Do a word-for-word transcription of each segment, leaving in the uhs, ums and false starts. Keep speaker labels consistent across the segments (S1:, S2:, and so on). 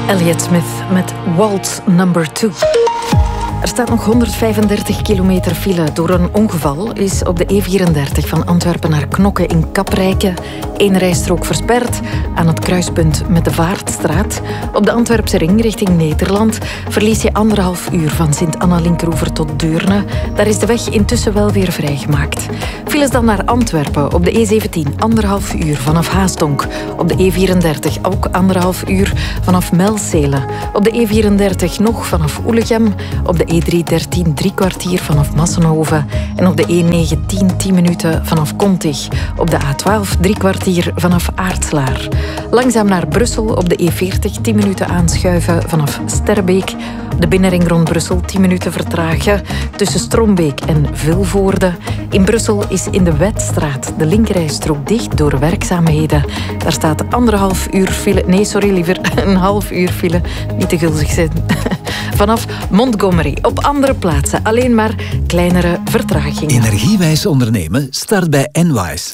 S1: Elliott Smith met Waltz number two. Er staat nog honderdvijfendertig kilometer file. Door een ongeval is op de E vierendertig van Antwerpen naar Knokke in Kaprijke één rijstrook versperd aan het kruispunt met de Vaartstraat. Op de Antwerpse ring richting Nederland verlies je anderhalf uur van Sint-Anna-Linkeroever tot Deurne. Daar is de weg intussen wel weer vrijgemaakt. Files dan naar Antwerpen op de E zeventien, anderhalf uur vanaf Haasdonk. Op de E vierendertig ook anderhalf uur vanaf Melzele. Op de E vierendertig nog vanaf Oelegem. Op de E driehonderddertien drie kwartier vanaf Massenhoven. En op de E negentien tien minuten vanaf Kontig. Op de A twaalf drie kwartier vanaf Aartslaar. Langzaam naar Brussel op de E veertig tien minuten aanschuiven vanaf Sterbeek. De binnenring rond Brussel tien minuten vertragen tussen Strombeek en Vilvoorde. In Brussel is in de Wetstraat de linkerrijstrook dicht door werkzaamheden. Daar staat anderhalf uur file. Nee, sorry, liever een half uur file. Niet te gulzig zijn. Vanaf Montgomery. Op andere plaatsen alleen maar kleinere vertragingen.
S2: Energiewijs ondernemen start bij Enwise.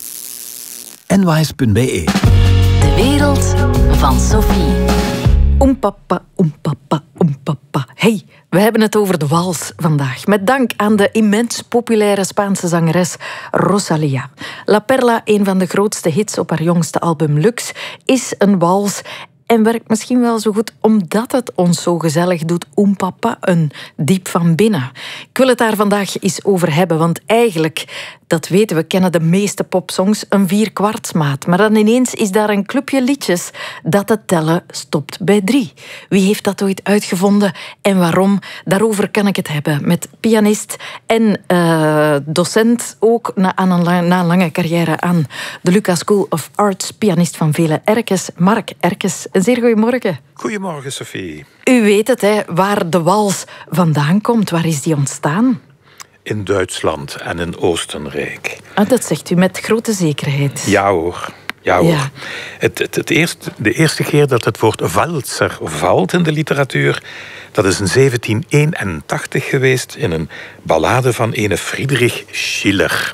S2: Enwise punt b e.
S3: De wereld van Sophie.
S1: Oempapa, oempapa, oempapa. Hey, we hebben het over de wals vandaag. Met dank aan de immens populaire Spaanse zangeres Rosalía. La Perla, een van de grootste hits op haar jongste album Lux, is een wals. En werkt misschien wel zo goed omdat het ons zo gezellig doet. Oem papa, een diep van binnen. Ik wil het daar vandaag eens over hebben, want eigenlijk, dat weten we, kennen de meeste popsongs een vierkwartsmaat. Maar dan ineens is daar een clubje liedjes dat het tellen stopt bij drie. Wie heeft dat ooit uitgevonden en waarom? Daarover kan ik het hebben met pianist en uh, docent, ook na, aan een, na een lange carrière aan de Lucas School of Arts, pianist van vele Erkes, Mark Erkes. Een zeer goedemorgen.
S4: Goedemorgen, Sophie.
S1: U weet het, hè, waar de wals vandaan komt. Waar is die ontstaan?
S4: In Duitsland en in Oostenrijk.
S1: Ah, dat zegt u met grote zekerheid.
S4: Ja hoor. Ja, hoor.
S1: Ja.
S4: Het, het, het eerste, de eerste keer dat het woord walzer valt in de literatuur, dat is in zeventien eenentachtig geweest in een ballade van ene Friedrich Schiller.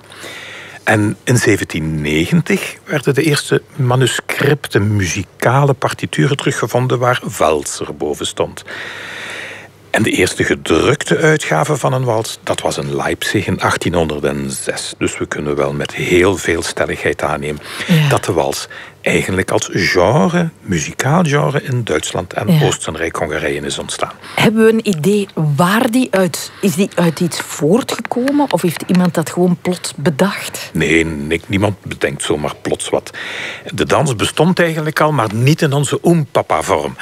S4: En in zeventien negentig werden de eerste manuscripten, muzikale partituren teruggevonden waar walzer boven stond. En de eerste gedrukte uitgave van een wals, dat was in Leipzig in achttienhonderdzes. Dus we kunnen wel met heel veel stelligheid aannemen ja. dat de wals eigenlijk als genre, muzikaal genre in Duitsland en ja. Oostenrijk, Hongarije is ontstaan.
S1: Hebben we een idee waar die uit... Is die uit iets voortgekomen of heeft iemand dat gewoon plots bedacht?
S4: Nee, nee niemand bedenkt zomaar plots wat. De dans bestond eigenlijk al, maar niet in onze oempapa-vorm.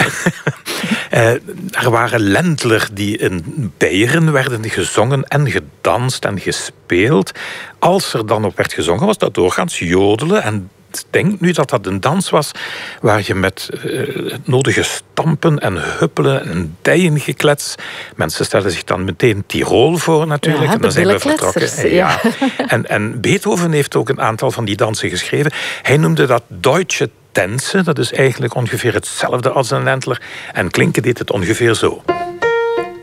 S4: uh, er waren Ländler die in Beieren werden gezongen en gedanst en gespeeld. Als er dan op werd gezongen, was dat doorgaans jodelen. En denk nu dat dat een dans was waar je met uh, het nodige stampen en huppelen en dijen geklets. Mensen stellen zich dan meteen Tirol voor natuurlijk.
S1: Ja,
S4: en dan zijn we vertrokken.
S1: Ja.
S4: Ja. En, en Beethoven heeft ook een aantal van die dansen geschreven. Hij noemde dat Deutsche Tänze. Dat is eigenlijk ongeveer hetzelfde als een Ländler. En klinken deed het ongeveer zo.